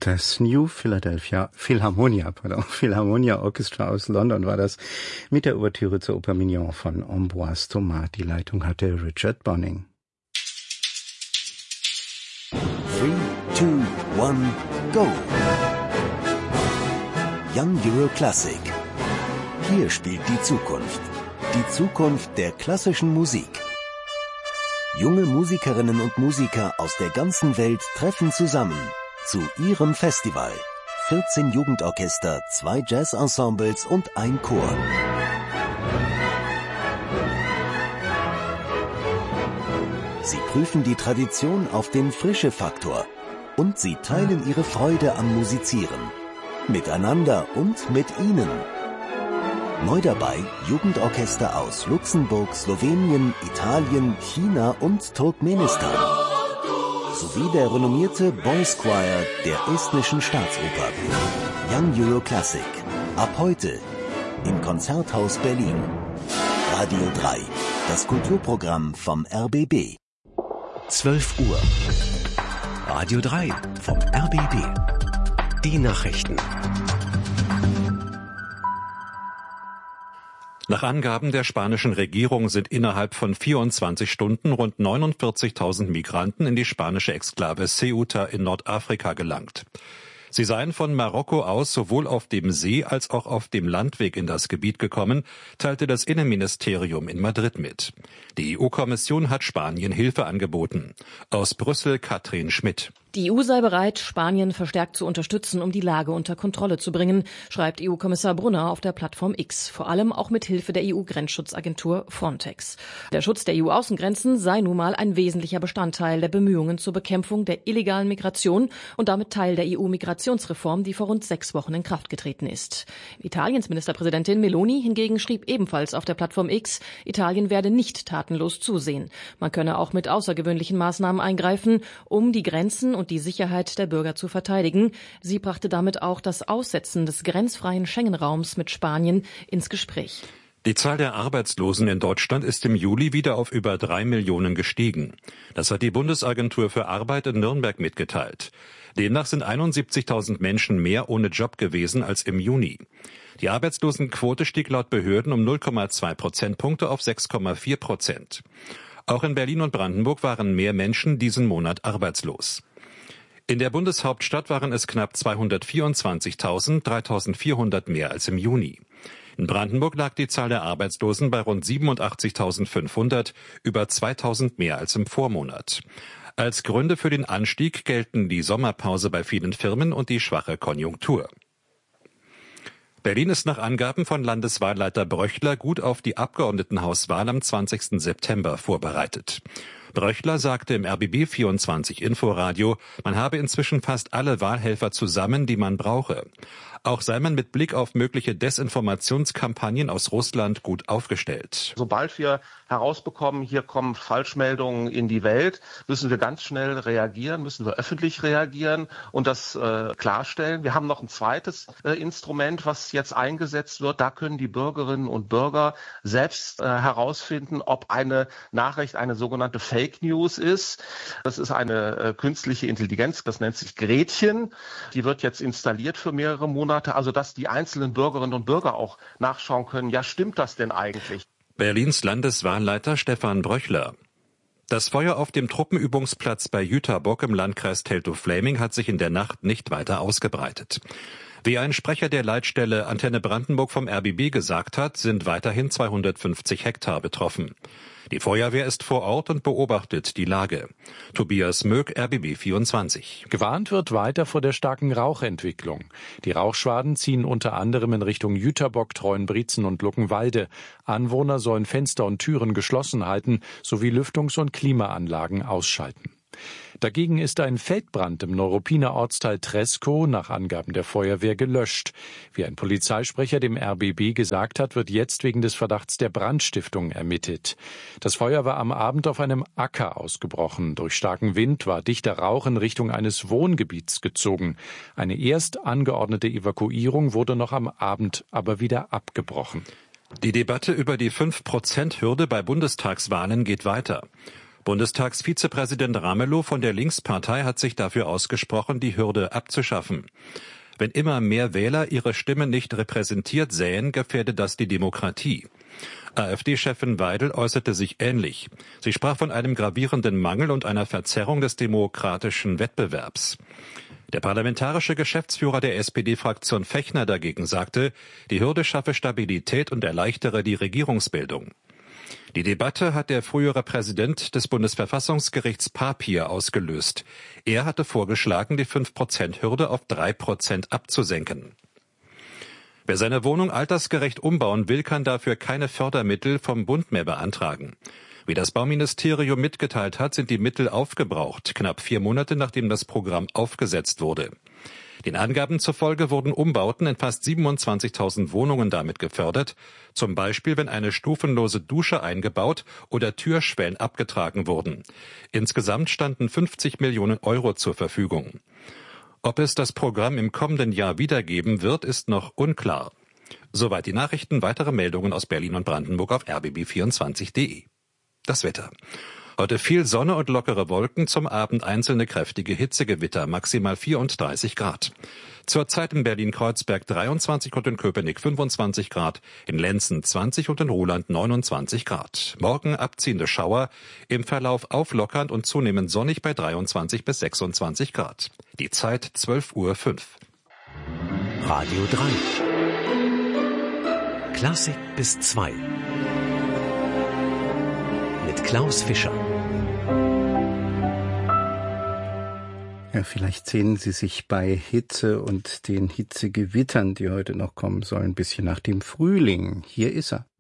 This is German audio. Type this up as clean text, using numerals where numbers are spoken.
Das New Philadelphia Philharmonia Orchestra aus London war das mit der Ouvertüre zur Oper Mignon von Ambroise Thomas. Die Leitung hatte Richard Bonning. 3, 2, 1, go! Young Euro Classic. Hier spielt die Zukunft. Die Zukunft der klassischen Musik. Junge Musikerinnen und Musiker aus der ganzen Welt treffen zusammen zu ihrem Festival. 14 Jugendorchester, 2 Jazzensembles und ein Chor. Sie prüfen die Tradition auf den Frische-Faktor und sie teilen ihre Freude am Musizieren. Miteinander und mit ihnen. Neu dabei Jugendorchester aus Luxemburg, Slowenien, Italien, China und Turkmenistan. Sowie der renommierte Boys Choir der Estnischen Staatsoper. Young Euro Classic. Ab heute im Konzerthaus Berlin. Radio 3. Das Kulturprogramm vom RBB. 12 Uhr. Radio 3 vom RBB. Die Nachrichten. Nach Angaben der spanischen Regierung sind innerhalb von 24 Stunden rund 49.000 Migranten in die spanische Exklave Ceuta in Nordafrika gelangt. Sie seien von Marokko aus sowohl auf dem See als auch auf dem Landweg in das Gebiet gekommen, teilte das Innenministerium in Madrid mit. Die EU-Kommission hat Spanien Hilfe angeboten. Aus Brüssel Katrin Schmidt. Die EU sei bereit, Spanien verstärkt zu unterstützen, um die Lage unter Kontrolle zu bringen, schreibt EU-Kommissar Brunner auf der Plattform X, vor allem auch mit Hilfe der EU-Grenzschutzagentur Frontex. Der Schutz der EU-Außengrenzen sei nun mal ein wesentlicher Bestandteil der Bemühungen zur Bekämpfung der illegalen Migration und damit Teil der EU-Migrationsreform, die vor rund 6 Wochen in Kraft getreten ist. Italiens Ministerpräsidentin Meloni hingegen schrieb ebenfalls auf der Plattform X, Italien werde nicht tatenlos zusehen. Man könne auch mit außergewöhnlichen Maßnahmen eingreifen, um die Grenzen und die Sicherheit der Bürger zu verteidigen. Sie brachte damit auch das Aussetzen des grenzfreien Schengen-Raums mit Spanien ins Gespräch. Die Zahl der Arbeitslosen in Deutschland ist im Juli wieder auf über 3 Millionen gestiegen. Das hat die Bundesagentur für Arbeit in Nürnberg mitgeteilt. Demnach sind 71.000 Menschen mehr ohne Job gewesen als im Juni. Die Arbeitslosenquote stieg laut Behörden um 0,2 Prozentpunkte auf 6,4%. Auch in Berlin und Brandenburg waren mehr Menschen diesen Monat arbeitslos. In der Bundeshauptstadt waren es knapp 224.000, 3.400 mehr als im Juni. In Brandenburg lag die Zahl der Arbeitslosen bei rund 87.500, über 2.000 mehr als im Vormonat. Als Gründe für den Anstieg gelten die Sommerpause bei vielen Firmen und die schwache Konjunktur. Berlin ist nach Angaben von Landeswahlleiter Bröchler gut auf die Abgeordnetenhauswahl am 20. September vorbereitet. Bröchler sagte im RBB24 Inforadio, man habe inzwischen fast alle Wahlhelfer zusammen, die man brauche. Auch sei man mit Blick auf mögliche Desinformationskampagnen aus Russland gut aufgestellt. Sobald wir herausbekommen, hier kommen Falschmeldungen in die Welt, müssen wir ganz schnell reagieren, müssen wir öffentlich reagieren und das klarstellen. Wir haben noch ein zweites Instrument, was jetzt eingesetzt wird. Da können die Bürgerinnen und Bürger selbst herausfinden, ob eine Nachricht eine sogenannte Fake News ist. Das ist eine künstliche Intelligenz, das nennt sich Gretchen. Die wird jetzt installiert für mehrere Monate, also dass die einzelnen Bürgerinnen und Bürger auch nachschauen können, ja, stimmt das denn eigentlich? Berlins Landeswahlleiter Stefan Bröchler. Das Feuer auf dem Truppenübungsplatz bei Jüterbock im Landkreis Teltow-Fläming hat sich in der Nacht nicht weiter ausgebreitet. Wie ein Sprecher der Leitstelle Antenne Brandenburg vom RBB gesagt hat, sind weiterhin 250 Hektar betroffen. Die Feuerwehr ist vor Ort und beobachtet die Lage. Tobias Möck, RBB24. Gewarnt wird weiter vor der starken Rauchentwicklung. Die Rauchschwaden ziehen unter anderem in Richtung Jüterbock, Treuenbrietzen und Luckenwalde. Anwohner sollen Fenster und Türen geschlossen halten sowie Lüftungs- und Klimaanlagen ausschalten. Dagegen ist ein Feldbrand im Neuruppiner Ortsteil Treskow nach Angaben der Feuerwehr gelöscht. Wie ein Polizeisprecher dem RBB gesagt hat, wird jetzt wegen des Verdachts der Brandstiftung ermittelt. Das Feuer war am Abend auf einem Acker ausgebrochen. Durch starken Wind war dichter Rauch in Richtung eines Wohngebiets gezogen. Eine erst angeordnete Evakuierung wurde noch am Abend aber wieder abgebrochen. Die Debatte über die 5%-Hürde bei Bundestagswahlen geht weiter. Bundestagsvizepräsident Ramelow von der Linkspartei hat sich dafür ausgesprochen, die Hürde abzuschaffen. Wenn immer mehr Wähler ihre Stimme nicht repräsentiert sähen, gefährde das die Demokratie. AfD-Chefin Weidel äußerte sich ähnlich. Sie sprach von einem gravierenden Mangel und einer Verzerrung des demokratischen Wettbewerbs. Der parlamentarische Geschäftsführer der SPD-Fraktion Fechner dagegen sagte, die Hürde schaffe Stabilität und erleichtere die Regierungsbildung. Die Debatte hat der frühere Präsident des Bundesverfassungsgerichts Papier ausgelöst. Er hatte vorgeschlagen, die 5%-Hürde auf 3% abzusenken. Wer seine Wohnung altersgerecht umbauen will, kann dafür keine Fördermittel vom Bund mehr beantragen. Wie das Bauministerium mitgeteilt hat, sind die Mittel aufgebraucht, knapp 4 Monate nachdem das Programm aufgesetzt wurde. Den Angaben zufolge wurden Umbauten in fast 27.000 Wohnungen damit gefördert, zum Beispiel wenn eine stufenlose Dusche eingebaut oder Türschwellen abgetragen wurden. Insgesamt standen 50 Millionen Euro zur Verfügung. Ob es das Programm im kommenden Jahr wiedergeben wird, ist noch unklar. Soweit die Nachrichten, weitere Meldungen aus Berlin und Brandenburg auf rbb24.de. Das Wetter. Heute viel Sonne und lockere Wolken, zum Abend einzelne kräftige Hitzegewitter, maximal 34 Grad. Zurzeit in Berlin-Kreuzberg 23 und in Köpenick 25 Grad, in Lenzen 20 und in Ruhland 29 Grad. Morgen abziehende Schauer, im Verlauf auflockernd und zunehmend sonnig bei 23 bis 26 Grad. Die Zeit 12:05 Uhr. Radio 3. Klassik bis 2. Mit Klaus Fischer. Ja, vielleicht sehnen Sie sich bei Hitze und den Hitzegewittern, die heute noch kommen sollen, ein bisschen nach dem Frühling. Hier ist er.